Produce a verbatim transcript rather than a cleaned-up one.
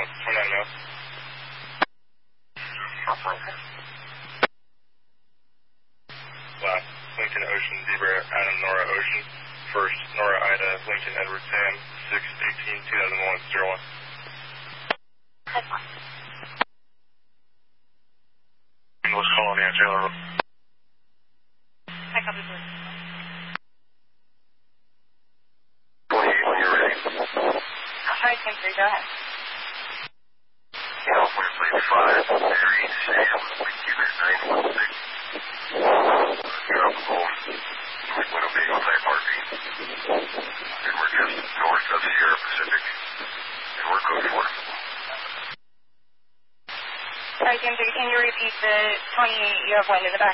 south, twenty-nine miles. Last, Lincoln Ocean, Zebra, Adam, Nora Ocean. First, Nora Ida, Lincoln Edward Sam, six eighteen two thousand one, zero one. English Colony, Taylor. I copy, please. twenty-eight when you're ready. Alright, ten three, go ahead. California Plate five, Mary, Sam, Unit nine one six. Tropical, North Winnebago type heartbeat. And we're just north of Sierra Pacific. And we're code four. Alright, ten three, can you repeat the twenty-eight you have wind in the back?